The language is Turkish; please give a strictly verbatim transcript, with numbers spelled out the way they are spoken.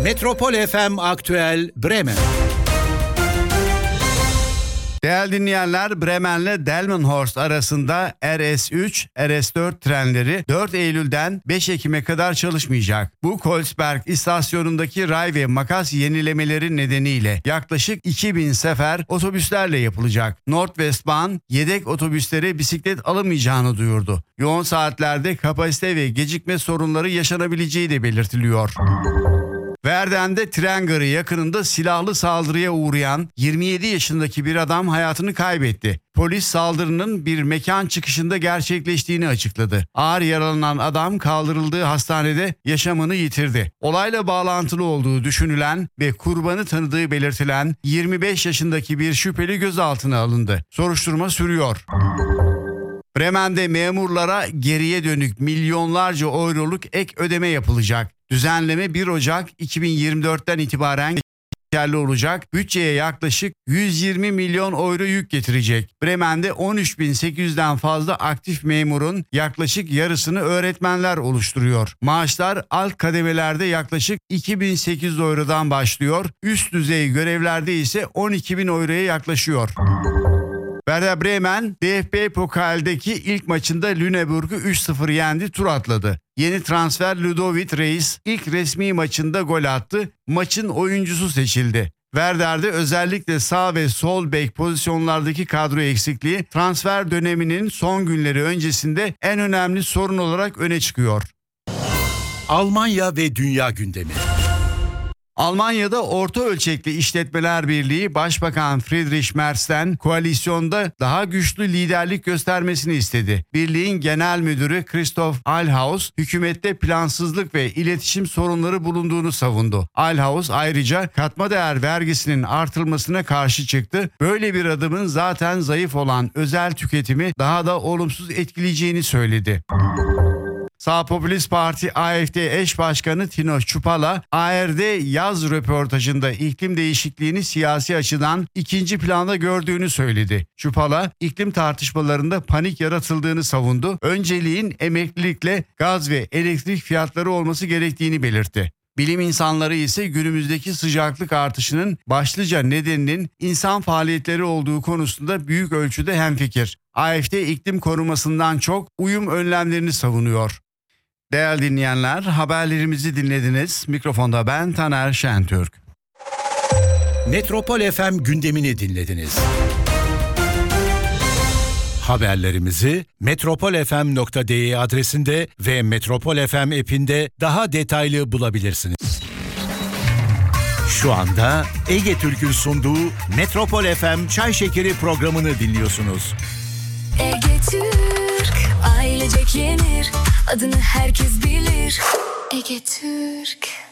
Metropol F M Aktüel Bremen. Değerli dinleyenler, Bremen'le Delmenhorst arasında R S üç, R S dört trenleri dört Eylül'den beş Ekim'e kadar çalışmayacak. Bu Kolsberg istasyonundaki ray ve makas yenilemeleri nedeniyle yaklaşık iki bin sefer otobüslerle yapılacak. Nordwestbahn yedek otobüslere bisiklet alamayacağını duyurdu. Yoğun saatlerde kapasite ve gecikme sorunları yaşanabileceği de belirtiliyor. Verden'de tren garı yakınında silahlı saldırıya uğrayan yirmi yedi yaşındaki bir adam hayatını kaybetti. Polis saldırının bir mekan çıkışında gerçekleştiğini açıkladı. Ağır yaralanan adam kaldırıldığı hastanede yaşamını yitirdi. Olayla bağlantılı olduğu düşünülen ve kurbanı tanıdığı belirtilen yirmi beş yaşındaki bir şüpheli gözaltına alındı. Soruşturma sürüyor. Bremen'de memurlara geriye dönük milyonlarca euroluk ek ödeme yapılacak. Düzenleme bir Ocak iki bin yirmi dörtten itibaren geçerli olacak. Bütçeye yaklaşık yüz yirmi milyon euro yük getirecek. Bremen'de on üç bin sekiz yüzden fazla aktif memurun yaklaşık yarısını öğretmenler oluşturuyor. Maaşlar alt kademelerde yaklaşık iki bin sekiz yüz eurodan başlıyor. Üst düzey görevlerde ise on iki bin euroya yaklaşıyor. Werder Bremen, D F B Pokal'deki ilk maçında Lüneburg'u üç sıfır yendi, tur atladı. Yeni transfer Ludovic Reis ilk resmi maçında gol attı, maçın oyuncusu seçildi. Werder'de özellikle sağ ve sol bek pozisyonlardaki kadro eksikliği transfer döneminin son günleri öncesinde en önemli sorun olarak öne çıkıyor. Almanya ve dünya gündemi. Almanya'da Orta Ölçekli İşletmeler Birliği Başbakan Friedrich Merz'ten koalisyonda daha güçlü liderlik göstermesini istedi. Birliğin genel müdürü Christoph Althaus, hükümette plansızlık ve iletişim sorunları bulunduğunu savundu. Althaus ayrıca katma değer vergisinin artırılmasına karşı çıktı. Böyle bir adımın zaten zayıf olan özel tüketimi daha da olumsuz etkileyeceğini söyledi. Sağ Popülist Parti A F D eş başkanı Tino Chrupalla, A R D yaz röportajında iklim değişikliğini siyasi açıdan ikinci planda gördüğünü söyledi. Chrupalla, iklim tartışmalarında panik yaratıldığını savundu. Önceliğin emeklilikle gaz ve elektrik fiyatları olması gerektiğini belirtti. Bilim insanları ise günümüzdeki sıcaklık artışının başlıca nedeninin insan faaliyetleri olduğu konusunda büyük ölçüde hemfikir. A F D iklim korumasından çok uyum önlemlerini savunuyor. Değerli dinleyenler, haberlerimizi dinlediniz. Mikrofonda ben Taner Şentürk. Metropol F M gündemini dinlediniz. Haberlerimizi metropol f m nokta d e adresinde ve Metropol F M app'inde daha detaylı bulabilirsiniz. Şu anda Ege Türk'ün sunduğu Metropol F M Çay Şekeri programını dinliyorsunuz. Ege Türk, ailecek yenir, adını herkes bilir. Ege Türk.